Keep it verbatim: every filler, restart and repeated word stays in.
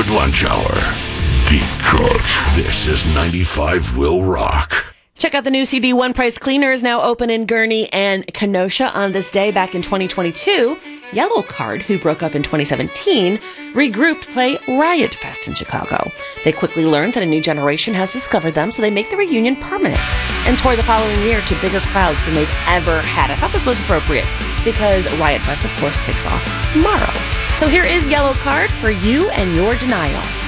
Hollywood Lunch Hour. Deep cut. This is ninety-five Will Rock. Check out the new C D One Price Cleaner is now open in Gurnee and Kenosha. On this day back in twenty twenty-two, Yellowcard, who broke up in twenty seventeen, regrouped to play Riot Fest in Chicago. They quickly learned that a new generation has discovered them, so they make the reunion permanent and tour the following year to bigger crowds than they've ever had. I thought this was appropriate because Riot Fest, of course, kicks off tomorrow. So here is Yellowcard for You and Your Denial.